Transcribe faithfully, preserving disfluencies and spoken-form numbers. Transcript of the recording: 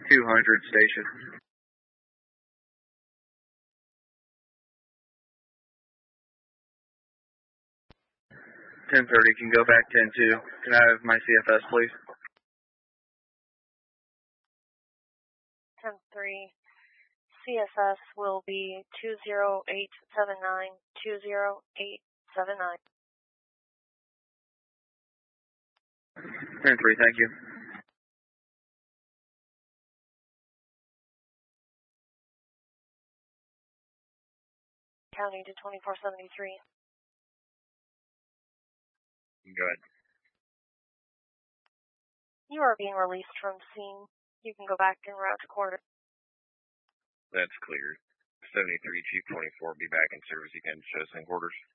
two hundred station. ten thirty, can go back ten two. Can I have my C F S, please? ten three, C S S will be two zero eight seven nine, two zero eight seven nine. ten three, thank you. County to twenty-four seventy-three. Go ahead. You are being released from scene. You can go back en route to quarters. That's cleared. seventy-three, Chief twenty-four, be back in service again, just in quarters.